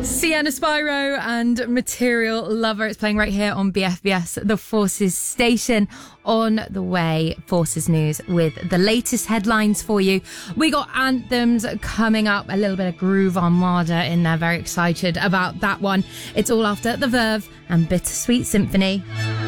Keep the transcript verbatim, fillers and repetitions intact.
Sienna Spyro and Material Lover. It's playing right here on B F B S, the Forces station. On the way, Forces News with the latest headlines for you. We got anthems coming up, a little bit of Groove Armada in there. Very excited about that one. It's all after The Verve and Bittersweet Symphony.